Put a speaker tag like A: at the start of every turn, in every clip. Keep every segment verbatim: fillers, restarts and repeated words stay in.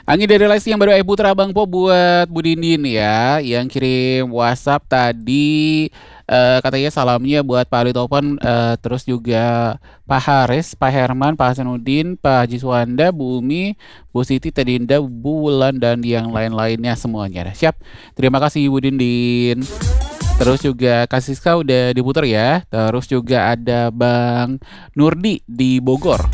A: Angin dari Lesti yang baru Ibu Putra Bang Po buat Bu Dindin ya, yang kirim WhatsApp tadi eh, katanya salamnya buat Pak Ali Topan, eh, terus juga Pak Haris, Pak Herman, Pak Hasanuddin, Pak Haji Suwanda, Bu Umi, Bu Siti, Tedinda, Bu Wulan dan yang lain-lainnya semuanya. Siap. Terima kasih Bu Dindin. Terus juga Kak Siska udah diputar ya. Terus juga ada Bang Nurdi di Bogor.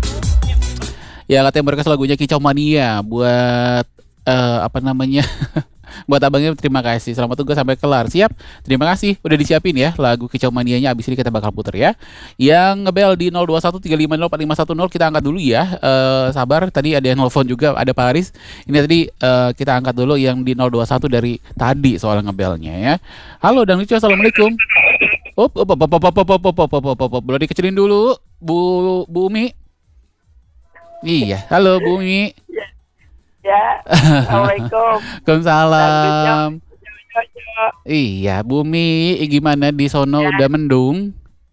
A: Ya katanya mereka lagunya Kicau Mania buat eh, apa namanya buat abangnya. Terima kasih, selamat tugas sampai kelar. Siap, terima kasih udah disiapin ya lagu Kicau Manianya. Abis ini kita bakal puter ya. Yang ngebel di nol dua satu tiga lima nol empat lima satu nol kita angkat dulu ya. Eh, sabar, tadi ada yang nelfon juga, ada Pak Haris. Ini tadi eh, kita angkat dulu yang di nol dua satu dari tadi soal ngebelnya ya. Halo dan lucu, assalamualaikum. Up, up, up, up, up, up, up, up, up, up, up, up. Boleh dikecilin dulu Bu Bu Umi. Iya, halo Bu Umi.
B: Ya, ya. Assalamualaikum.
A: Waalaikumsalam.
B: Lanjutnya,
A: Iya, Bumi, gimana di sono
B: ya,
A: udah mendung?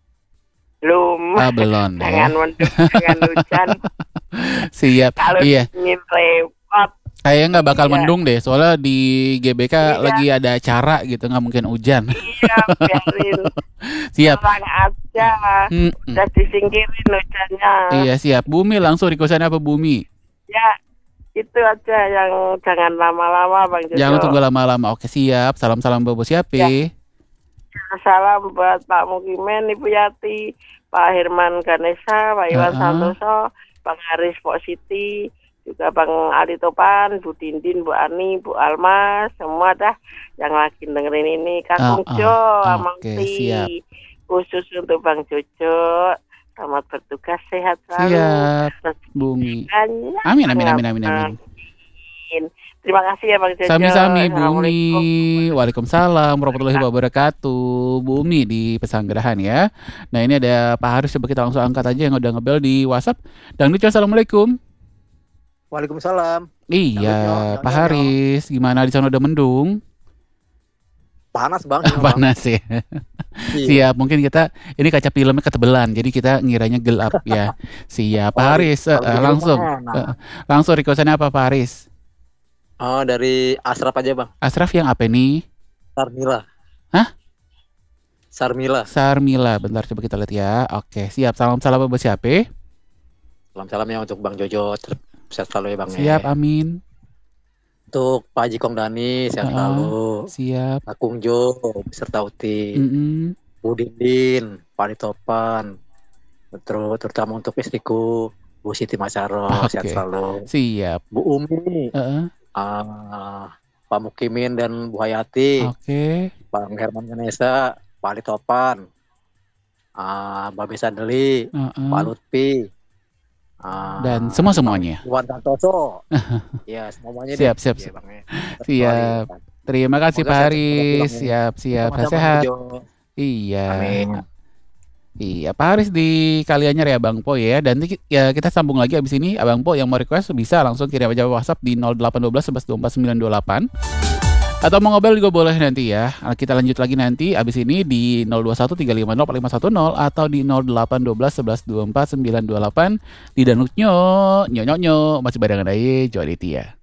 B: belum.
A: Ah, belum
B: Jangan
A: deh.
B: mendung, jangan hujan.
A: Siap.
B: Kalau
A: Iya,
B: dingin repot.
A: kayaknya nggak bakal
B: Iya,
A: mendung deh, soalnya di G B K
B: iya,
A: lagi ada acara gitu, nggak mungkin hujan.
B: iya. Biarin
A: Siap.
B: orang aja.
A: Mm-mm.
B: Udah disingkirin hujannya.
A: Iya, siap. Bumi langsung requestan apa Bumi?
B: Ya, itu aja yang jangan lama-lama, Bang
A: Jangan tunggu
B: Jojo.
A: lama-lama. Oke, siap. Salam-salam Bobo
B: Ya,
A: siape.
B: salam buat Pak Mukimen, Ibu Yati, Pak Herman Ganesha, Pak Iwan
A: Heeh.
B: Santoso, Bang Haris Pok Siti, juga Bang Ali Topan, Bu Dindin, Bu Ani, Bu Alma, semua dah yang lagi dengerin ini. Kakung
A: Heeh.
B: Jo, Amang
A: Oke, siap.
B: Ti, khusus untuk Bang Jojo. Selamat bertugas, sehat selalu.
A: Siap,
B: Rezeki
A: Bumi.
B: banyak
A: Amin, amin,
B: banget.
A: amin, amin, amin.
B: Terima kasih ya Bang Jojo.
A: Sami-sami Bumi.
B: Assalamualaikum.
A: Waalaikumsalam warahmatullahi wabarakatuh. Bumi di Pesanggerahan ya. Nah ini ada Pak Haris, coba kita langsung angkat aja yang udah ngebel di WhatsApp. Dan lucu, assalamualaikum.
C: Waalaikumsalam. Yang
A: Iya,
C: lucu, yang
A: Pak
C: nyonyo.
A: Haris, gimana di sana udah mendung?
C: Panas bang, ini bang.
A: Panas ya.
C: Iya.
A: Siap, mungkin kita ini kaca filmnya ketebelan, jadi kita ngiranya gelap ya. Siap, Pak
C: Oh,
A: Haris, eh,
C: kalau
A: eh,
C: di rumah
A: langsung,
C: mana?
A: eh, langsung requestannya apa Pak Haris?
C: Oh, dari Asraf aja bang.
A: Asraf yang apa nih?
C: Sarmila.
A: Hah?
C: Sarmila.
A: Sarmila, bentar coba kita lihat ya. Oke, siap. Salam-salam buat siapa?
C: Salam-salamnya untuk Bang Jojo. Ter- Sehat selalu ya bang.
A: Siap,
C: Ya.
A: amin.
C: Untuk Pak Haji Kongdani, sehat
A: Heeh,
C: selalu.
A: siap.
C: Pak Kungjo, beserta Uti.
A: Mm-mm.
C: Bu Dindin, Pak Ali Topan. Terus terutama untuk istriku, Bu Siti Masyaro, sehat
A: Oke,
C: selalu.
A: siap.
C: Bu Umi,
A: Heeh,
C: ah, Pak Mukimin dan Bu Hayati,
A: oke.
C: Bang Herman Ganesha, Pak Ali Topan, ah, Babe Sadeli, Pak
A: Heeh.
C: Lutfi,
A: Dan
C: ah,
A: semua-semuanya.
C: Bang Iwan Santoso, ya semuanya deh,
A: Siap, siap,
C: ya
A: siap.
C: bang ya.
A: Siap.
C: Kecuali,
A: Terima kasih
C: semoga
A: Pak
C: sehat cepat
A: Haris.
C: pulang ya.
A: Siap, siap.
C: Sama-sama
A: Sehat.
C: Jojo,
A: Iya.
C: amin.
A: Iya, Pak Haris di Kalianyar ya Bang Po ya. Dan nanti ya kita sambung lagi abis ini. Abang Po yang mau request bisa langsung kirim aja WhatsApp di nol delapan satu dua satu satu dua empat sembilan dua delapan. Atau mau ngobrol juga boleh nanti ya. Nah, kita lanjut lagi nanti abis ini di nol dua satu tiga lima nol empat lima satu nol atau di nol delapan satu dua satu satu dua empat sembilan dua delapan. Di Danuknyo, nyonyonyo, masih barengan aja, Jo Aditya.